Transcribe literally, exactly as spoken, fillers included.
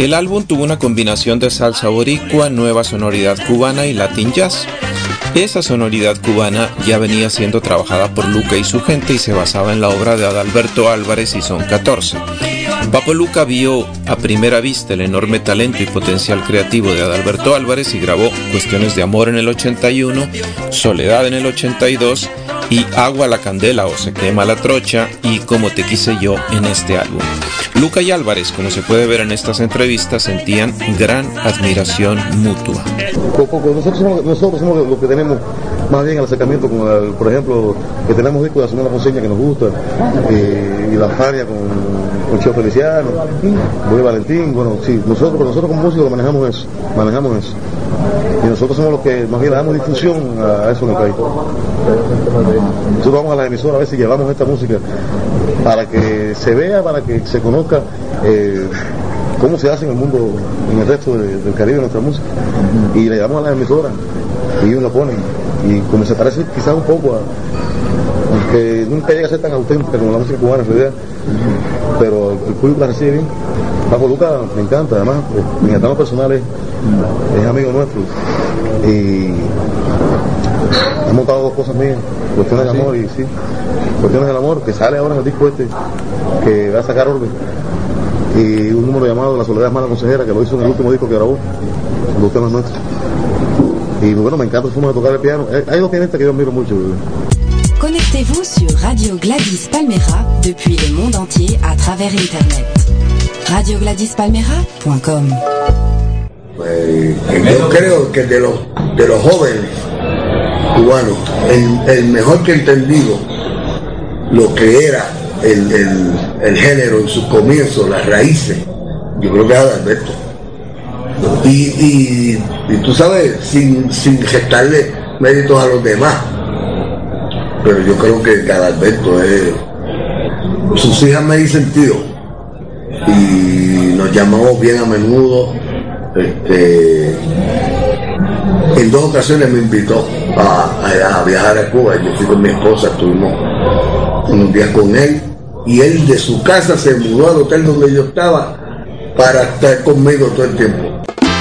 El álbum tuvo una combinación de salsa boricua, nueva sonoridad cubana y latin jazz. Esa sonoridad cubana ya venía siendo trabajada por Luca y su gente y se basaba en la obra de Adalberto Álvarez y Son catorce. Papo Luca vio a primera vista el enorme talento y potencial creativo de Adalberto Álvarez y grabó Cuestiones de Amor en el ochenta y uno, Soledad en el ochenta y dos y Agua la Candela o Se Quema la Trocha y Como te quise yo en este álbum. Luca y Álvarez, como se puede ver en estas entrevistas, sentían gran admiración mutua. Nosotros somos, nosotros somos los que tenemos más bien el acercamiento con, el, por ejemplo, que tenemos discos de la Sonora Ponceña que nos gusta, y, y la Fania con, con Cheo Feliciano, Boy Valentín. Bueno, sí, nosotros, nosotros como músicos manejamos eso, manejamos eso. Y nosotros somos los que más bien le damos difusión a eso en el país. Nosotros vamos a las emisoras a ver si llevamos esta música para que se vea, para que se conozca eh, cómo se hace en el mundo, en el resto de, del Caribe, nuestra música. Y le damos a las emisoras y ellos la ponen. Y como se parece quizás un poco a, aunque nunca llega a ser tan auténtica como la música cubana en realidad, pero el público la recibe bien. Papo Luca me encanta, además, en el plano personal es, es amigo nuestro. Y hemos montado dos cosas mías, Cuestiones del Amor y sí, Cuestiones del Amor, que sale ahora en el disco este, que va a sacar Orbe. Y un número llamado La Soledad es Mala Consejera, que lo hizo en el último disco que grabó, los temas nuestros. Y bueno, me encanta su forma de tocar el piano. Hay dos pianistas que yo admiro mucho. Connectez-vous sur Radio Gladys Palmera depuis le monde entier à travers Internet. radio gladys palmera punto com. Pues, yo creo que de los, de los jóvenes cubanos, el, el mejor que he entendido lo que era el, el, el género en sus comienzos, las raíces, yo creo que es Adalberto. Y, y, y tú sabes, sin, sin gestarle méritos a los demás, pero yo creo que Adalberto es, sus hijas me dicen tío y nos llamamos bien a menudo. Este, en dos ocasiones me invitó a, a, a viajar a Cuba. Yo fui con mi esposa, estuvimos unos días con él y él de su casa se mudó al hotel donde yo estaba para estar conmigo todo el tiempo.